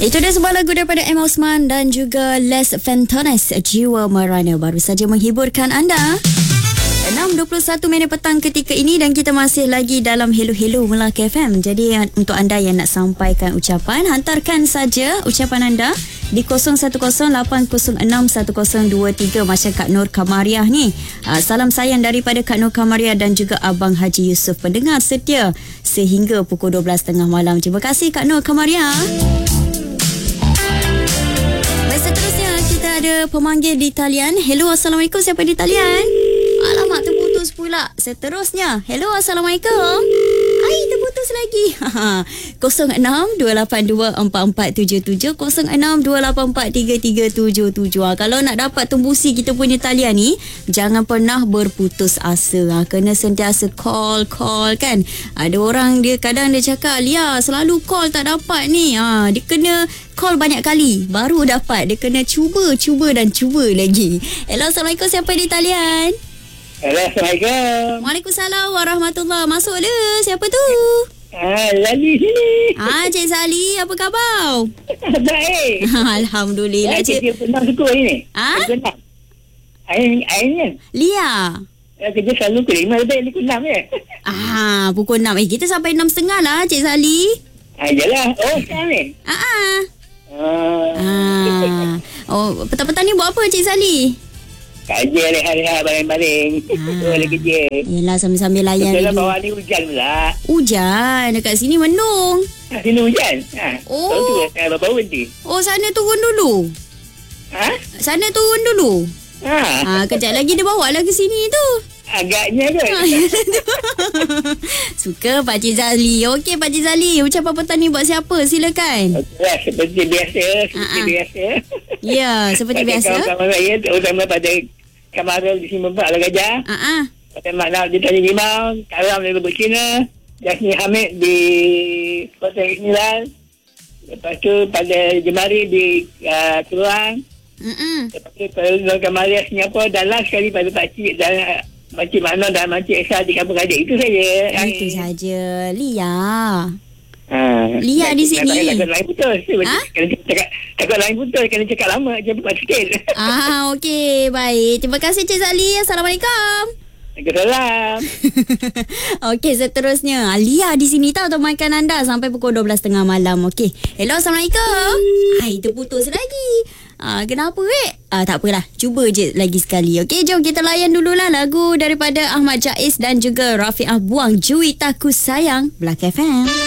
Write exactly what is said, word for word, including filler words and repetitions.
Itu dia sebuah lagu daripada Emma Osman dan juga Les Fentones, Jiwa Merana, baru saja menghiburkan anda. enam dua puluh satu minit petang ketika ini dan kita masih lagi dalam Hello Hello Melaka F M. Jadi untuk anda yang nak sampaikan ucapan, hantarkan saja ucapan anda di kosong satu kosong lapan kosong enam satu kosong dua tiga macam Kak Nur Kamariah ni. Uh, salam sayang daripada Kak Nur Kamariah dan juga Abang Haji Yusof, pendengar setia sehingga pukul dua belas tiga puluh malam. Terima kasih Kak Nur Kamariah. Baik, seterusnya kita ada pemanggil di talian. Hello, Assalamualaikum. Siapa di talian? Alamak, terputus pula. Seterusnya, hello, Assalamualaikum. Ai, terputus lagi. kosong enam dua lapan dua empat empat tujuh tujuh, kosong enam dua lapan empat tiga tiga tujuh tujuh. Kalau nak dapat tembusi kita punya talian ni, jangan pernah berputus asa. Ha, kena sentiasa call, call kan. Ada orang dia kadang dia cakap, Lia selalu call tak dapat ni. Ha, dia kena call banyak kali baru dapat. Dia kena cuba, cuba dan cuba lagi. Hello, Assalamualaikum. Siapa di talian? Hello, Assalamualaikum. Waalaikumsalam warahmatullahi. Masuk dia. Siapa tu? Ah, Zali sini. Ah, Cik Zali, apa khabar? Baik. Alhamdulillah, Cik. Kerja pernah suku ni. Ah? Pernah. Ain, ain kan? Lia. Kerja selalu pukul lima lebih, pukul enam je. Ah, pukul enam. Eh, kita sampai enam setengah lah, Cik Zali. Ah, jelah. Oh, sekarang ni? Ah, ah. Ah. Ah. Oh, petang-petang ni buat apa, Cik Zali? Kerja leha-leha baring-baring. Ah. Boleh kerja. Yelah, sambil-sambil layan. Betul lah, dulu. bawah ni hujan pula. Hujan. Dekat sini mendung. Ah, sini hujan. Ah. Oh. Tahu tu, ah, bau-bau nanti. Oh, sana turun dulu. Ha? Sana turun dulu. Ha? Ah, kejap lagi dia bawa lah ke sini tu. Agaknya kan? Suka Pakcik Zali. Okey, Pakcik Zali, ucapan petang ni buat siapa? Silakan. Okeylah, seperti biasa. Seperti Ah, ah. biasa. Ya, seperti pada biasa. kawan-kawan saya, terutama pada Kamarul di sini Mempak Ala Gajah. Ah, ah. Pada Maknab di Tanjung Limau. Karam di Lubuk Cina. Jasni Hamid di Kota Isnilan. Lepas tu pada Jemari di uh, Keluang. Mm-mm. Lepas tu pada Lorga Maria Singapura. Dan last sekali pada Pakcik dan uh, Pakcik Makno dan Pakcik Esa di Kampung Adik. Itu saja. Itu saja. Lia. Ha. Lia di sini. Takut lain putus. Ha? Kena cakap, takut lain putus. Kena cakap lama. Cepat sikit. Ah, okey. Baik. Terima kasih, Cik Zali. Assalamualaikum. Waalaikumsalam. Okey, seterusnya. Lia di sini tahu temankan anda sampai pukul dua belas tiga puluh malam. Okey. Hello, Assalamualaikum. Hai, terputus lagi. Ah, kenapa, eh? Ah, tak apalah. Cuba je lagi sekali. Okey, jom kita layan dululah lagu daripada Ahmad Jaiz dan juga Rafiqah Buang, Juwita Ku Sayang, Melaka F M.